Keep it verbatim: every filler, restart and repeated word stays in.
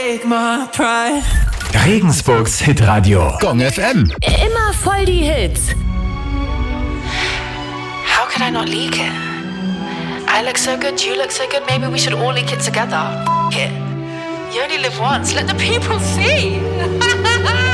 Regensburgs Hitradio. Gong F M. Immer voll die Hits. How could I not leak it? I look so good, you look so good, maybe we should all leak it together. F it. You only live once, let the people see.